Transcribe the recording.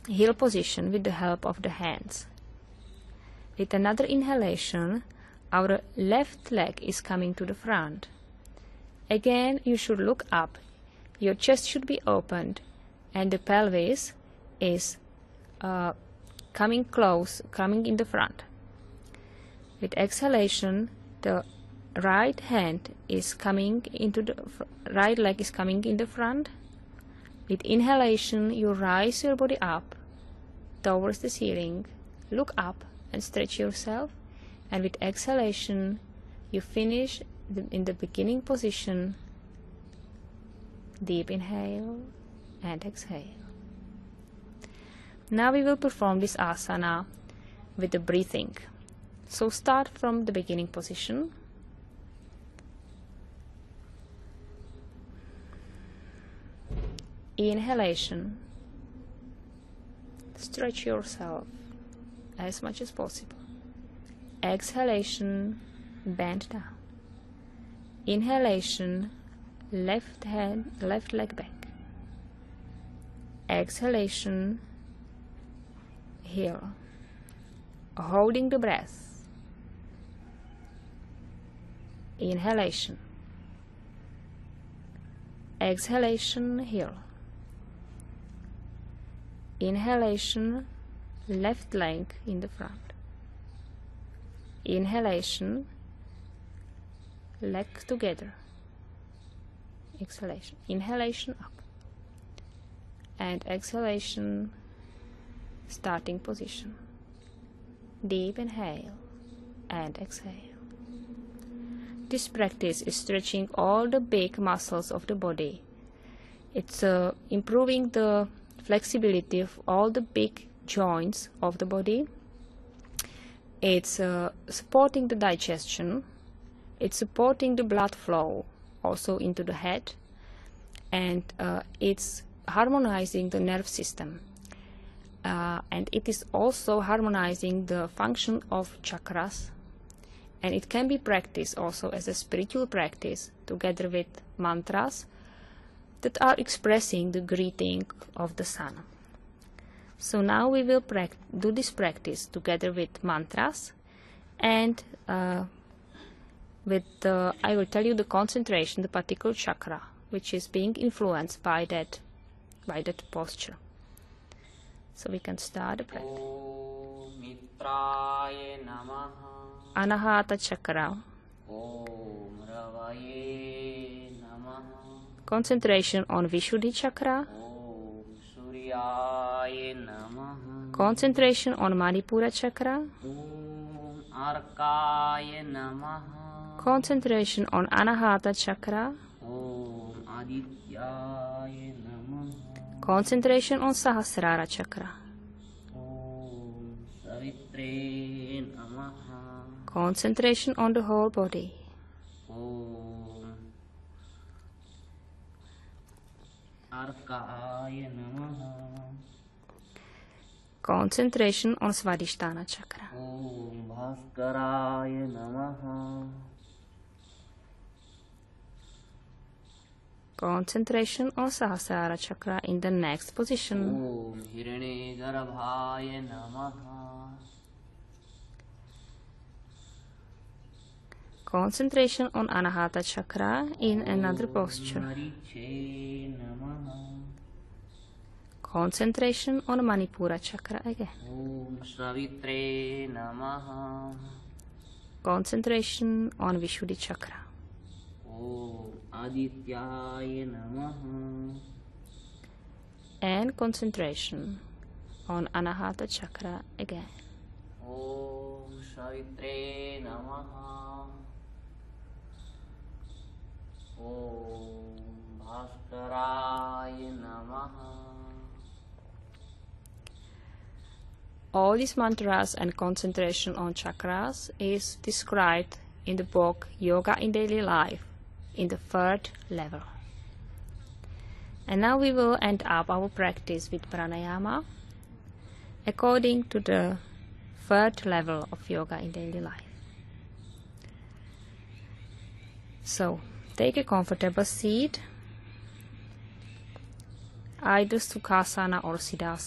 heel position with the help of the hands. With another inhalation, our left leg is coming to the front. Again, you should look up. Your chest should be opened and the pelvis is coming in the front. With exhalation, the right hand is coming into the right leg is coming in the front. With inhalation, you rise your body up towards the ceiling, look up and stretch yourself, and with exhalation you finish in the beginning position. Deep inhale and exhale. Now we will perform this asana with the breathing. So start from the beginning position. Inhalation. Stretch yourself as much as possible. Exhalation, bend down. Inhalation, left leg back. Exhalation, heel. Holding the breath. Inhalation. Exhalation, heel. Inhalation, left leg in the front. Inhalation, leg together. Exhalation. Inhalation up. And exhalation, starting position. Deep inhale and exhale. This practice is stretching all the big muscles of the body. It's improving the flexibility of all the big joints of the body. It's supporting the digestion. It's supporting the blood flow also into the head, and it's harmonizing the nerve system, and it is also harmonizing the function of chakras, and it can be practiced also as a spiritual practice together with mantras that are expressing the greeting of the sun. So now we will do this practice together with mantras, and I will tell you the concentration, the particular chakra which is being influenced by that posture. So we can start the practice. Anahata chakra. Concentration on Vishuddhi chakra. Concentration on Manipura chakra. Concentration on Anahata chakra. Concentration on Sahasrara chakra. Concentration on the whole body. Concentration on Svadhisthana chakra. Concentration on Sahasrara chakra in the next position. Concentration on Anahata chakra in another posture. Concentration on Manipura chakra again. Concentration on Vishuddhi chakra. And concentration on Anahata chakra again. All these mantras and concentration on chakras is described in the book Yoga in Daily Life in the 3rd level. And now we will end up our practice with pranayama according to the 3rd level of Yoga in Daily Life. So take a comfortable seat, either Sukhasana or Siddhasana.